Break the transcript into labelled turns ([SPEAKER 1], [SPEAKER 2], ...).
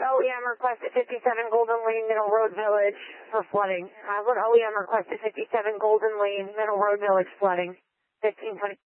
[SPEAKER 1] OEM requested 57 Golden Lane, Middle Road Village for flooding. What OEM requested 57 Golden Lane, Middle Road Village flooding. 1520.